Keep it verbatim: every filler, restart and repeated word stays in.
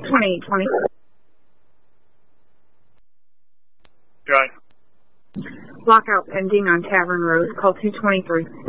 twenty-eight twenty. Dry. Lockout pending on Tavern Road. Call two twenty-three.